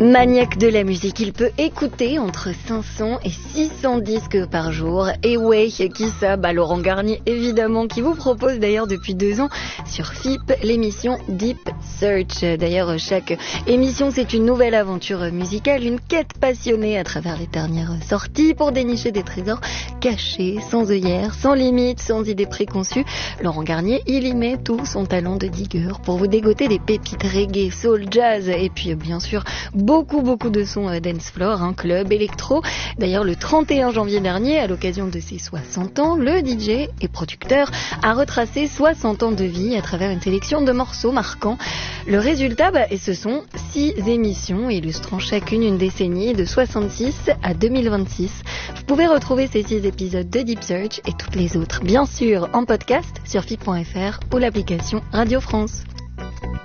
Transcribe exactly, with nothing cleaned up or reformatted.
Maniaque de la musique, il peut écouter entre cinq cents et six cents disques par jour. Et ouais, qui ça? Bah Laurent Garnier, évidemment, qui vous propose d'ailleurs depuis deux ans sur F I P l'émission Deep Search. D'ailleurs, chaque émission, c'est une nouvelle aventure musicale, une quête passionnée à travers les dernières sorties pour dénicher des trésors cachés, sans œillères, sans limites, sans idées préconçues. Laurent Garnier, il y met tout son talent de digueur pour vous dégoter des pépites reggae, soul, jazz et puis bien sûr beaucoup beaucoup de sons dance floor, hein, club, électro. D'ailleurs, le trente et un janvier dernier, à l'occasion de ses soixante ans, le D J et producteur a retracé soixante ans de vie à travers une sélection de morceaux marquants. Le résultat, bah, et ce sont six émissions illustrant chacune une décennie de soixante-six à deux mille vingt-six. Vous pouvez retrouver ces six épisodes de Deep Search et toutes les autres, bien sûr, en podcast sur F I P point F R ou l'application Radio France.